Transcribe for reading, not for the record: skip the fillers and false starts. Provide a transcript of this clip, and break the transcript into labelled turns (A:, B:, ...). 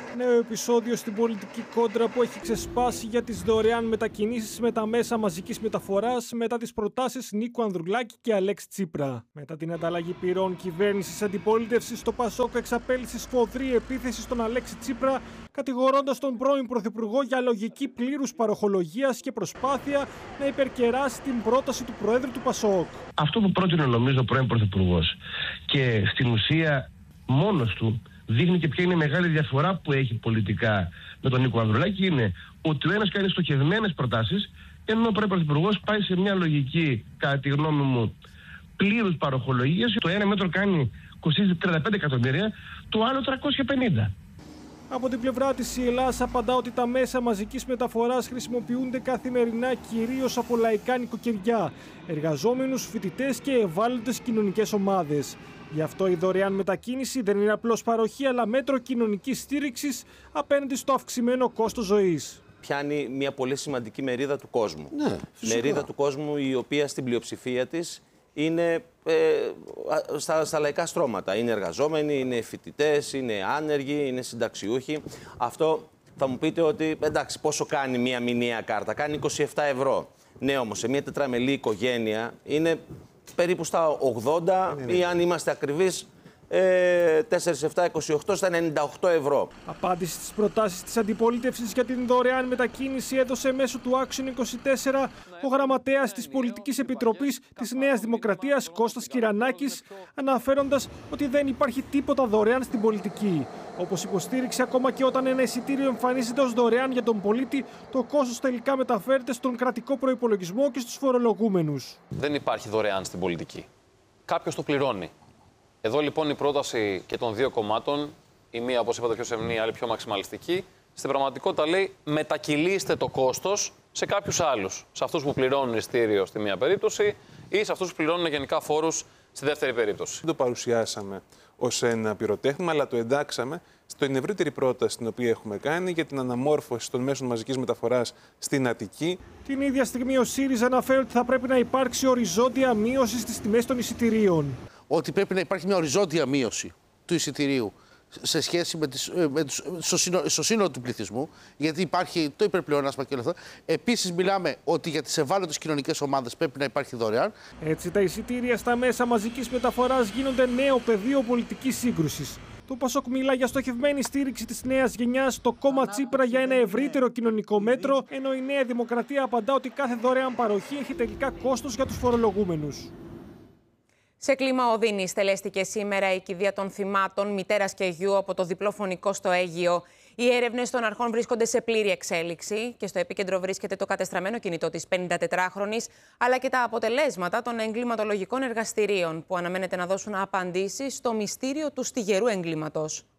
A: Νέο επεισόδιο στην πολιτική κόντρα που έχει ξεσπάσει για τις δωρεάν μετακινήσεις με τα μέσα μαζικής μεταφοράς μετά τις προτάσεις Νίκου Ανδρουλάκη και Αλέξη Τσίπρα. Μετά την ανταλλαγή πυρών κυβέρνησης αντιπολίτευσης, το ΠΑΣΟΚ εξαπέλυσε σφοδρή επίθεση στον Αλέξη Τσίπρα, κατηγορώντας τον πρώην Πρωθυπουργό για λογική πλήρους παροχολογίας και προσπάθεια να υπερκεράσει την πρόταση του Προέδρου του ΠΑΣΟΚ.
B: Αυτό που πρότεινε νομίζω ο πρώην Πρωθυπουργός και στην ουσία μόνος του δείχνει και ποια είναι η μεγάλη διαφορά που έχει πολιτικά με τον Νίκο Ανδρουλάκη, είναι ότι ο ένας κάνει στοχευμένες προτάσεις, ενώ ο πρώην Πρωθυπουργός πάει σε μια λογική, κατά τη γνώμη μου, πλήρους παροχολογίας. Το ένα μέτρο κοστίζει 35 εκατομμύρια, το άλλο 350.
A: Από την πλευρά της, η Ελλάδα απαντά ότι τα μέσα μαζικής μεταφοράς χρησιμοποιούνται καθημερινά κυρίως από λαϊκά νοικοκυριά, εργαζόμενους, φοιτητές και ευάλωτες κοινωνικές ομάδες. Γι' αυτό η δωρεάν μετακίνηση δεν είναι απλώς παροχή, αλλά μέτρο κοινωνικής στήριξης απέναντι στο αυξημένο κόστος ζωής.
C: Πιάνει μια πολύ σημαντική μερίδα του κόσμου.
D: Ναι,
C: μερίδα του κόσμου η οποία στην πλειοψηφία της είναι στα λαϊκά στρώματα. Είναι εργαζόμενοι, είναι φοιτητές, είναι άνεργοι, είναι συνταξιούχοι. Αυτό θα μου πείτε ότι εντάξει, πόσο κάνει μια μηνιαία κάρτα? Κάνει 27 ευρώ. Ναι, όμως σε μια τετραμελή οικογένεια είναι περίπου στα 80 ή αν είμαστε ακριβείς 4-7-28 στα 98 ευρώ.
A: Απάντηση στις προτάσεις της αντιπολίτευσης για την δωρεάν μετακίνηση έδωσε μέσω του Action 24 ο γραμματέας της Πολιτικής Επιτροπής της Νέας Δημοκρατίας Κώστας Κυρανάκης, αναφέροντας ότι δεν υπάρχει τίποτα δωρεάν στην πολιτική. Όπως υποστήριξε, ακόμα και όταν ένα εισιτήριο εμφανίζεται ως δωρεάν για τον πολίτη, το κόστος τελικά μεταφέρεται στον κρατικό προϋπολογισμό και στους φορολογούμενους.
E: Δεν υπάρχει δωρεάν στην πολιτική. Κάποιος το πληρώνει. Εδώ λοιπόν η πρόταση και των δύο κομμάτων, η μία όπως είπατε πιο σεμνή, η άλλη πιο μαξιμαλιστική, στην πραγματικότητα λέει μετακυλήστε το κόστος σε κάποιους άλλους. Σε αυτούς που πληρώνουν ειστήριο στη μία περίπτωση ή σε αυτούς που πληρώνουν γενικά φόρους στη δεύτερη περίπτωση.
F: Δεν το παρουσιάσαμε ως ένα πυροτέχνημα, αλλά το εντάξαμε στην ευρύτερη πρόταση την οποία έχουμε κάνει για την αναμόρφωση των μέσων μαζικής μεταφοράς στην Αττική.
A: Την ίδια στιγμή ο ΣΥΡΙΖΑ αναφέρει ότι θα πρέπει να υπάρξει οριζόντια μείωση στις τιμές των εισιτηρίων.
D: Ότι πρέπει να υπάρχει μια οριζόντια μείωση του εισιτηρίου σε σχέση στο σύνολο του πληθυσμού, γιατί υπάρχει το υπερπλεόνασμα και όλα αυτά. Επίσης, μιλάμε ότι για τις ευάλωτες κοινωνικές ομάδες πρέπει να υπάρχει δωρεάν.
A: Έτσι, τα εισιτήρια στα μέσα μαζικής μεταφοράς γίνονται νέο πεδίο πολιτικής σύγκρουσης. Το ΠΑΣΟΚ μιλά για στοχευμένη στήριξη της νέας γενιάς, το κόμμα Τσίπρα για ένα ευρύτερο κοινωνικό μέτρο, ενώ η Νέα Δημοκρατία απαντά ότι κάθε δωρεάν παροχή έχει τελικά κόστος για τους φορολογούμενους.
G: Σε κλίμα οδύνης τελέστηκε σήμερα η κηδεία των θυμάτων μητέρας και γιου από το διπλό φωνικό στο Αίγυο. Οι έρευνες των αρχών βρίσκονται σε πλήρη εξέλιξη και στο επίκεντρο βρίσκεται το κατεστραμμένο κινητό της 54χρονης, αλλά και τα αποτελέσματα των εγκληματολογικών εργαστηρίων που αναμένεται να δώσουν απαντήσεις στο μυστήριο του στιγερού εγκλήματος.